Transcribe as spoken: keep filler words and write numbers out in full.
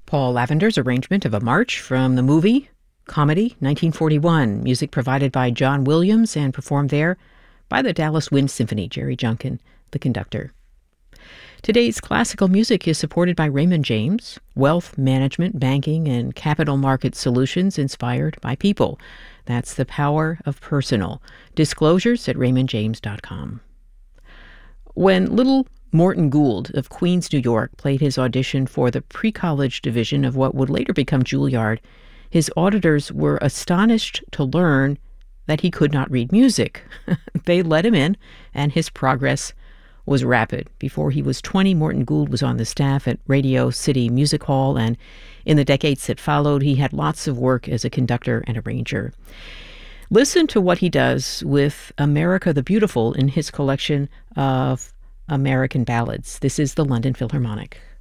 Paul Lavender's arrangement of a march from the movie Comedy, nineteen forty-one. Music provided by John Williams and performed there by the Dallas Wind Symphony, Jerry Junkin, the conductor. Today's classical music is supported by Raymond James, wealth management, banking, and capital market solutions inspired by people. That's the power of personal. Disclosures at raymond james dot com. When little Morton Gould of Queens, New York, played his audition for the pre-college division of what would later become Juilliard, his auditors were astonished to learn that he could not read music. They let him in, and his progress was rapid. Before he was twenty, Morton Gould was on the staff at Radio City Music Hall, and in the decades that followed, he had lots of work as a conductor and arranger. Listen to what he does with America the Beautiful in his collection of American ballads. This is the London Philharmonic.